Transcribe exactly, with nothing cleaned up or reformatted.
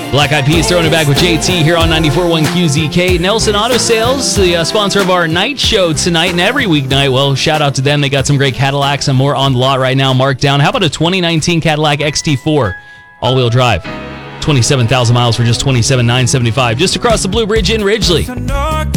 Black Eyed Peas throwing it back with J T here on ninety-four point one Q Z K. Nelson Auto Sales, the uh, sponsor of our night show tonight and every weeknight. Well, shout out to them. They got some great Cadillacs and more on the lot right now marked down. How about a twenty nineteen Cadillac X T four all-wheel drive? twenty-seven thousand miles for just twenty-seven thousand nine hundred seventy-five dollars just across the Blue Bridge in Ridgely.